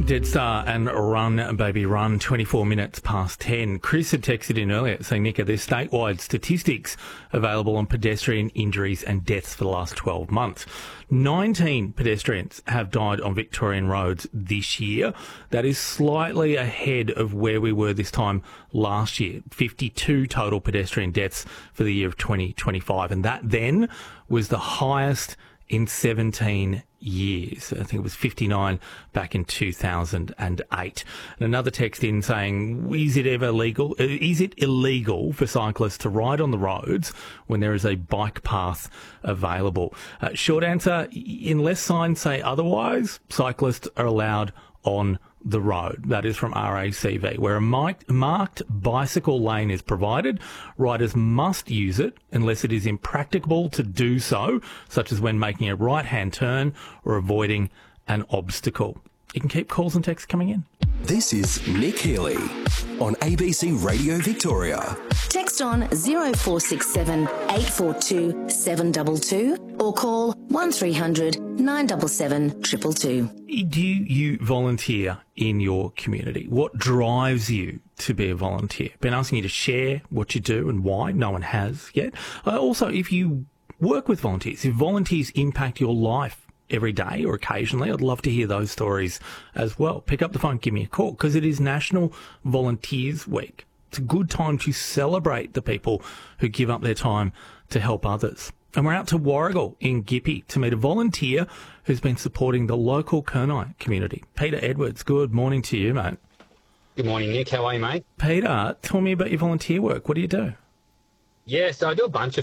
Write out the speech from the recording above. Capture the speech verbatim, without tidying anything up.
Dead Star and Run Baby Run, twenty-four minutes past ten. Chris had texted in earlier saying, Nick, there's statewide statistics available on pedestrian injuries and deaths for the last twelve months. nineteen pedestrians have died on Victorian roads this year. That is slightly ahead of where we were this time last year. fifty-two total pedestrian deaths for the year of twenty twenty-five. And that then was the highest in seventeen years. I think it was fifty-nine back in two thousand eight. And another text in saying, is it ever legal? Is it illegal for cyclists to ride on the roads when there is a bike path available? Uh, short answer, unless signs say otherwise, cyclists are allowed on the road. That is from R A C V. Where a marked, marked bicycle lane is provided, riders must use it unless it is impracticable to do so, such as when making a right-hand turn or avoiding an obstacle. You can keep calls and texts coming in. This is Nick Healy on A B C Radio Victoria. Text on zero four six seven, eight four two, seven two two or call one three hundred, nine seven seven, two two two. Do you volunteer in your community? What drives you to be a volunteer? Been asking you to share what you do and why. No one has yet. Uh, also, if you work with volunteers, if volunteers impact your life every day or occasionally, I'd love to hear those stories as well. Pick up the phone, give me a call, because it is National Volunteers Week. It's a good time to celebrate the people who give up their time to help others. And we're out to Warragul in Gippy to meet a volunteer who's been supporting the local Kurnai community. Peter Edwards, good morning to you, mate. Good morning, Nick. How are you, mate? Peter, tell me about your volunteer work. What do you do? Yeah, so I do a bunch of